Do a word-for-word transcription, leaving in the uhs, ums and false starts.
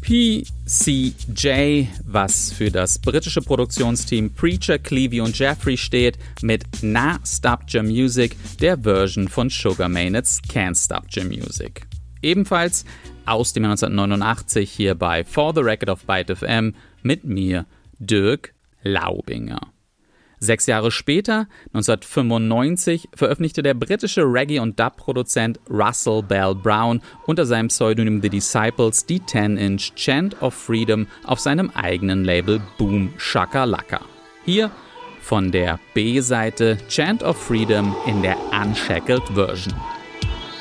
P C J, was für das britische Produktionsteam Preacher, Clevie und Jeffrey steht, mit Na Stop Your Music, der Version von Sugar Maynard's Can't Stop Your Music. Ebenfalls aus dem Jahr neunzehnhundertneunundachtzig hier bei For the Record of Byte F M mit mir, Dirk Laubinger. Sechs Jahre später, neunzehnhundertfünfundneunzig, veröffentlichte der britische Reggae- und Dub-Produzent Russell Bell Brown unter seinem Pseudonym The Disciples die zehn-Inch Chant of Freedom auf seinem eigenen Label Boom Shakalaka. Hier von der B-Seite Chant of Freedom in der Unshackled Version.